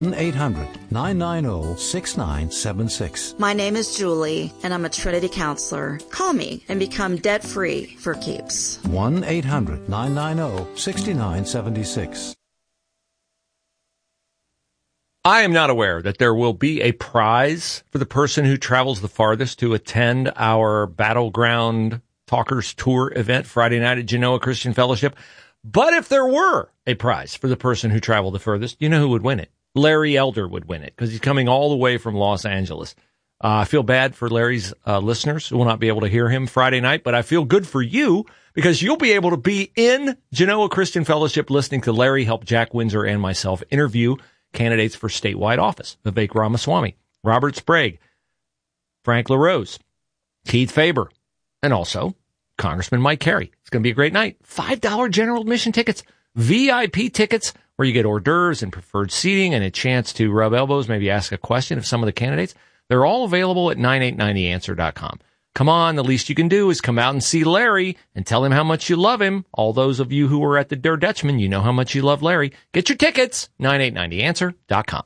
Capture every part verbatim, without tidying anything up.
one eight hundred nine nine zero six nine seven six. My name is Julie, and I'm a Trinity counselor. Call me and become debt-free for keeps. one eight hundred nine nine zero six nine seven six. I am not aware that there will be a prize for the person who travels the farthest to attend our Battleground Talkers Tour event Friday night at Genoa Christian Fellowship. But if there were a prize for the person who traveled the furthest, you know who would win it? Larry Elder would win it because he's coming all the way from Los Angeles. Uh, I feel bad for Larry's uh, listeners who will not be able to hear him Friday night, but I feel good for you because you'll be able to be in Genoa Christian Fellowship listening to Larry help Jack Windsor and myself interview candidates for statewide office. Vivek Ramaswamy, Robert Sprague, Frank LaRose, Keith Faber, and also Congressman Mike Carey. It's going to be a great night. five dollars general admission tickets, V I P tickets, where you get hors d'oeuvres and preferred seating and a chance to rub elbows, maybe ask a question of some of the candidates. They're all available at nine eight nine the answer dot com. Come on, the least you can do is come out and see Larry and tell him how much you love him. All those of you who were at the Der Dutchman, you know how much you love Larry. Get your tickets, nine eight nine the answer dot com.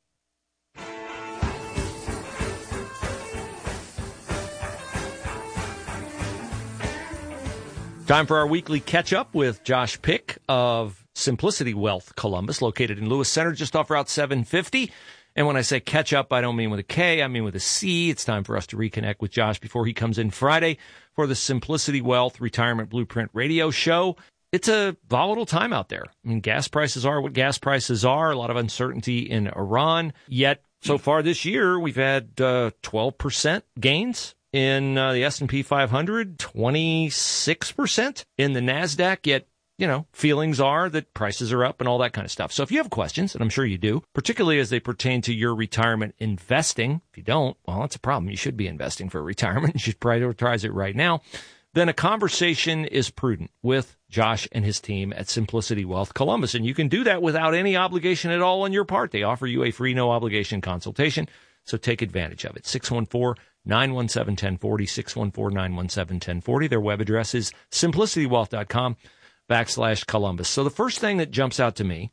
Time for our weekly catch-up with Josh Pick of Simplicity Wealth Columbus, located in Lewis Center, just off Route seven fifty. And when I say catch-up, I don't mean with a K, I mean with a C. It's time for us to reconnect with Josh before he comes in Friday for the Simplicity Wealth Retirement Blueprint radio show. It's a volatile time out there. I mean, gas prices are what gas prices are, a lot of uncertainty in Iran. Yet, so far this year, we've had uh, twelve percent gains in uh, the S and P five hundred, twenty-six percent in the NASDAQ, yet, you know, feelings are that prices are up and all that kind of stuff. So if you have questions, and I'm sure you do, particularly as they pertain to your retirement investing, if you don't, well, that's a problem. You should be investing for retirement. You should prioritize it right now. Then a conversation is prudent with Josh and his team at Simplicity Wealth Columbus. And you can do that without any obligation at all on your part. They offer you a free, no obligation consultation. So take advantage of it. six one four, nine one seven, one oh four oh, six one four, nine one seven, one oh four oh. Their web address is simplicitywealth.com backslash Columbus. So the first thing that jumps out to me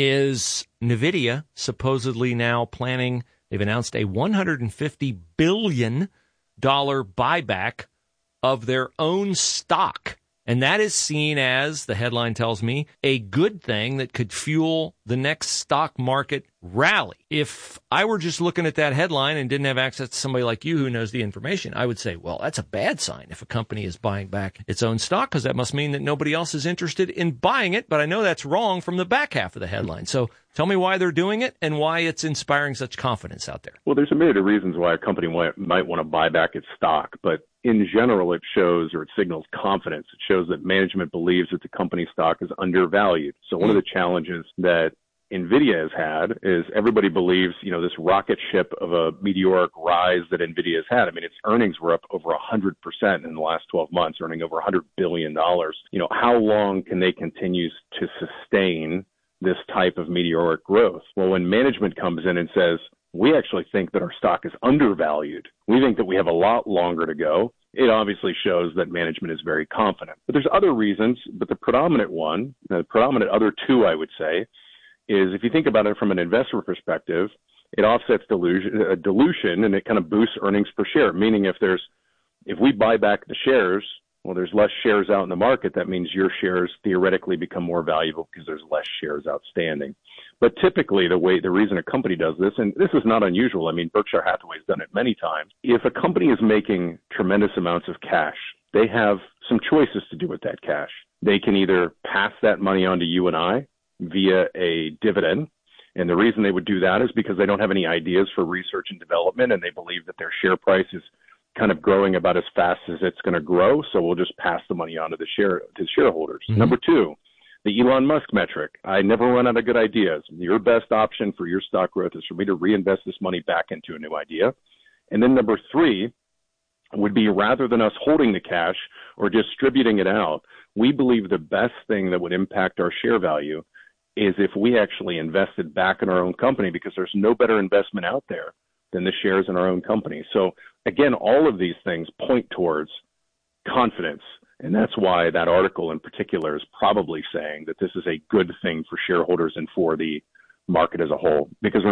is NVIDIA supposedly now planning, they've announced a one hundred fifty billion dollars buyback of their own stock. And that is seen as, the headline tells me, a good thing that could fuel the next stock market rally. If I were just looking at that headline and didn't have access to somebody like you who knows the information, I would say, well, that's a bad sign if a company is buying back its own stock, because that must mean that nobody else is interested in buying it. But I know that's wrong from the back half of the headline. So tell me why they're doing it and why it's inspiring such confidence out there. Well, there's a myriad of reasons why a company might, might want to buy back its stock, but in general, it shows or it signals confidence. It shows that management believes that the company stock is undervalued. So one of the challenges that NVIDIA has had is everybody believes, you know, this rocket ship of a meteoric rise that NVIDIA has had. I mean, its earnings were up over one hundred percent in the last twelve months, earning over one hundred billion dollars. You know, how long can they continue to sustain this type of meteoric growth? Well, when management comes in and says, we actually think that our stock is undervalued, we think that we have a lot longer to go, it obviously shows that management is very confident. But there's other reasons, but the predominant one, the predominant other two, I would say, is if you think about it from an investor perspective, it offsets dilution, uh, dilution and it kind of boosts earnings per share, meaning if there's, if we buy back the shares, well, there's less shares out in the market. That means your shares theoretically become more valuable because there's less shares outstanding. But typically the way, the reason a company does this, and this is not unusual. I mean, Berkshire Hathaway's done it many times. If a company is making tremendous amounts of cash, they have some choices to do with that cash. They can either pass that money on to you and I via a dividend. And the reason they would do that is because they don't have any ideas for research and development, and they believe that their share price is kind of growing about as fast as it's going to grow. So we'll just pass the money on to the share to shareholders. Mm-hmm. Number two, the Elon Musk metric. I never run out of good ideas. Your best option for your stock growth is for me to reinvest this money back into a new idea. And then number three would be, rather than us holding the cash or distributing it out, we believe the best thing that would impact our share value is if we actually invested back in our own company, because there's no better investment out there than the shares in our own company. So again, all of these things point towards confidence. And that's why that article in particular is probably saying that this is a good thing for shareholders and for the market as a whole. Because